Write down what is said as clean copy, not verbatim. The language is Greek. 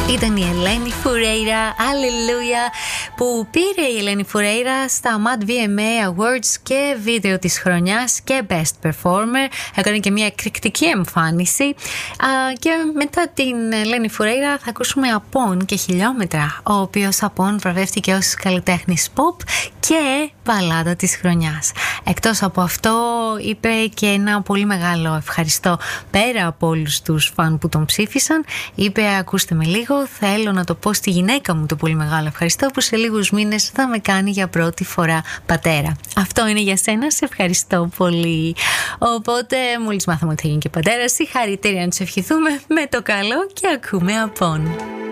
Ήταν η Ελένη Φουρέιρα, αλληλούια, που πήρε η Ελένη Φουρέιρα στα Mad VMA Awards και βίντεο της χρονιάς και Best Performer. Έκανε και μια εκρηκτική εμφάνιση. Και μετά την Ελένη Φουρέιρα θα ακούσουμε Απόν και Χιλιόμετρα, ο οποίος Απόν βραβεύτηκε ως καλλιτέχνης pop και μπαλάντα της χρονιάς. Εκτός από αυτό είπε και ένα πολύ μεγάλο ευχαριστώ πέρα από όλους τους φαν που τον ψήφισαν. Είπε, ακούστε με λίγο, θέλω να το πω στη γυναίκα μου το πολύ μεγάλο ευχαριστώ που σε λίγους μήνες θα με κάνει για πρώτη φορά πατέρα. Αυτό είναι για σένα, σε ευχαριστώ πολύ. Οπότε μόλις μάθαμε ότι θα γίνει και πατέρα, συγχαρητήρια να τους ευχηθούμε με το καλό και ακούμε Απόν.